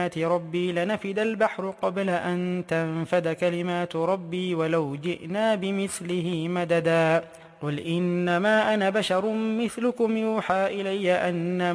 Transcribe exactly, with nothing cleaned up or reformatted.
ربي لنفد البحر قبل أن تنفد كلمات ربي ولو جئنا بمثله مددا قل إنما أنا بشر مثلكم يوحى إلي أنما